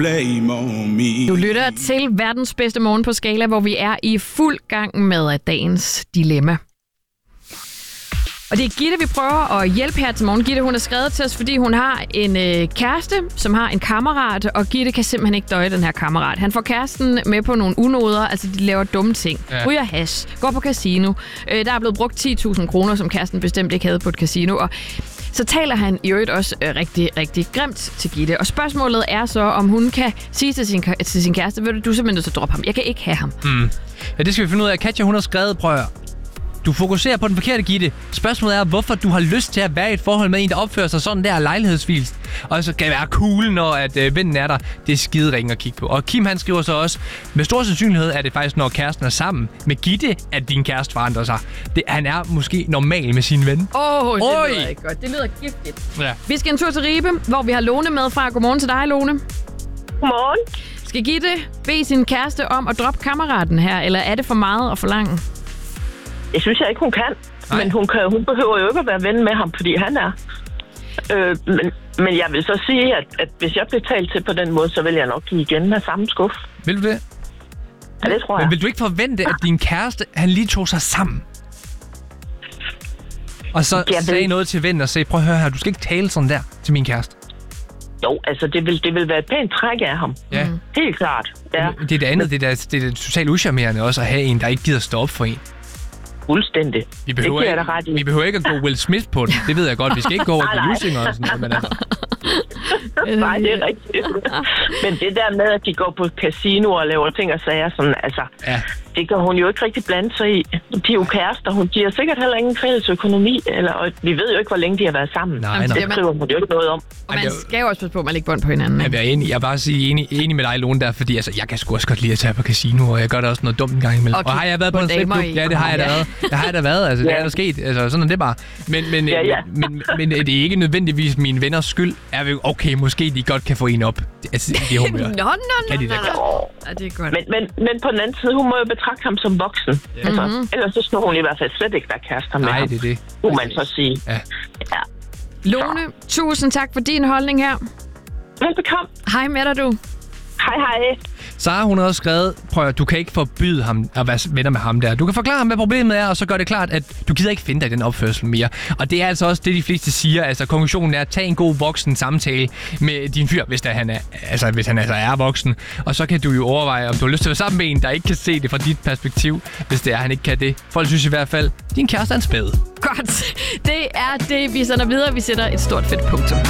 Du lytter til verdens bedste morgen på Skala, hvor vi er i fuld gang med dagens dilemma. Og det er Gitte, vi prøver at hjælpe her til morgen. Gitte, hun har skrevet til os, fordi hun har en kæreste, som har en kammerat, og Gitte kan simpelthen ikke døje den her kammerat. Han får kæresten med på nogle unoder, altså de laver dumme ting. Ja. Ryger hash, går på casino. Der er blevet brugt 10.000 kroner, som kæresten bestemt ikke havde på et casino, og så taler han i øvrigt også rigtig, rigtig grimt til Gitte. Og spørgsmålet er så, om hun kan sige til sin kæreste, ved du er simpelthen nødt til at droppe ham. Jeg kan ikke have ham. Ja, det skal vi finde ud af. Katja, hun har skrevet, prøv at du fokuserer på den forkerte, Gitte. Spørgsmålet er, hvorfor du har lyst til at være i et forhold med en, der opfører sig sådan der lejlighedsvist. Og så kan det være cool, når at vennen er der. Det er skidering at kigge på. Og Kim, han skriver så også, med stor sandsynlighed er det faktisk, når kæresten er sammen med Gitte, at din kæreste forandrer sig. Han er måske normal med sin ven. Det lyder ikke godt. Det lyder giftigt. Ja. Vi skal en tur til Ribe, hvor vi har Lone med fra. Godmorgen til dig, Lone. Godmorgen. Skal Gitte bede sin kæreste om at droppe kammeraten her, eller er det for meget at forlange? Jeg synes ikke, hun kan. Nej. Men hun behøver jo ikke at være ven med ham, fordi han er. Men jeg vil så sige, at hvis jeg bliver talt til på den måde, så vil jeg nok give igen med samme skuff. Vil du det? Ja, det tror jeg. Men vil du ikke forvente, at din kæreste, han lige tog sig sammen? Og så sagde noget til vennen og sagde, prøv at høre her, du skal ikke tale sådan der til min kæreste. Jo, altså det vil være et pænt træk af ham. Ja. Helt klart. Ja. Det er det andet, det er totalt uscharmerende også at have en, der ikke gider stå op for en. Fuldstændig. Vi behøver ikke at gå Will Smith på den. Det ved jeg godt. Vi skal ikke gå over til Lusinger og sådan noget. Men altså. Nej, det er rigtigt. Men det der med, at de går på casino og laver ting og sager, sådan, altså, det kan hun jo ikke rigtig blande sig i. De er jo kærester. Hun giver sikkert heller ingen fælles økonomi, og vi ved jo ikke, hvor længe de har været sammen. Nej. Det skriver hun jo ikke noget om. Og man skal jo også passe på, at man lægger bånd på hinanden. Jeg er enig. Jeg er bare enig med dig, Lone, der, fordi altså, jeg kan sgu også godt lide at tage på casino, og jeg gør da også noget dumt en gang imellem. Og har jeg været på en stripklub? Ja, det har jeg da været. Det har jeg da været. Altså, det er der sket. Altså, sådan er det bare. Men det er ikke nødvendigvis mine venners skyld. Er vi okay, måske de godt kan få en op. Altså, det humør. Nå. Ja, det er godt. Men på den anden side, hun må jo betragte ham som voksen. Ja. Altså, ellers så skulle hun i hvert fald slet ikke være kærester med ham. Nej, det er det. Kunne man så sige. Ja. Lone, tusind tak for din holdning her. Velbekomme. Hej med dig, du. Hej. Sara, hun har også skrevet, prøv at du kan ikke forbyde ham at være venner med ham der. Du kan forklare ham, hvad problemet er, og så gør det klart, at du gider ikke finde dig i den opførsel mere. Og det er altså også det, de fleste siger. Altså, konklusionen er, at tage en god voksen samtale med din fyr, hvis han er voksen. Og så kan du jo overveje, om du har lyst til at være sammen med en, der ikke kan se det fra dit perspektiv, hvis det er, han ikke kan det. Folk synes i hvert fald, din kæreste er en spæde. Godt. Det er det, vi sender videre. Vi sætter et stort fedt punktum.